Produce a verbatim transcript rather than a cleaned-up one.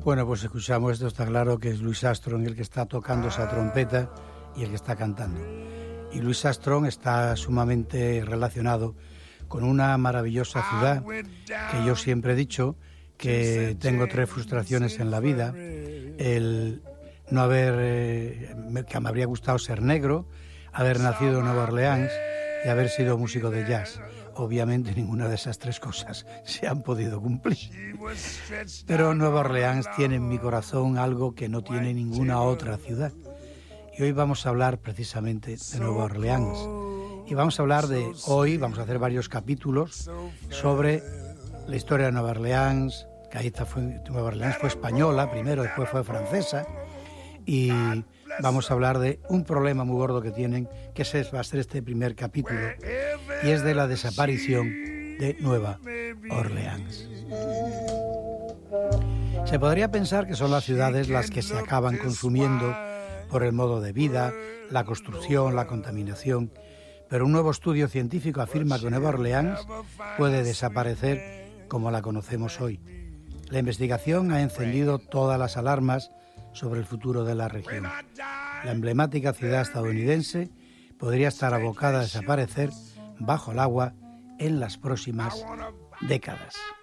Bueno, pues escuchamos esto, está claro que es Louis Armstrong el que está tocando esa trompeta y el que está cantando. Y Louis Armstrong está sumamente relacionado con una maravillosa ciudad que yo siempre he dicho que tengo tres frustraciones en la vida: el no haber, eh, que me habría gustado ser negro, haber nacido en Nueva Orleans y haber sido músico de jazz. Obviamente ninguna de esas tres cosas se han podido cumplir. Pero Nueva Orleans tiene en mi corazón algo que no tiene ninguna otra ciudad. Y hoy vamos a hablar precisamente de Nueva Orleans. Y vamos a hablar de hoy, vamos a hacer varios capítulos sobre la historia de Nueva Orleans. Que ahí está, fue, Nueva Orleans fue española primero, después fue francesa. Y vamos a hablar de un problema muy gordo que tienen, que ese va a ser este primer capítulo, y es de la desaparición de Nueva Orleans. Se podría pensar que son las ciudades las que se acaban consumiendo por el modo de vida, la construcción, la contaminación, pero un nuevo estudio científico afirma que Nueva Orleans puede desaparecer como la conocemos hoy. La investigación ha encendido todas las alarmas sobre el futuro de la región. La emblemática ciudad estadounidense podría estar abocada a desaparecer bajo el agua en las próximas décadas.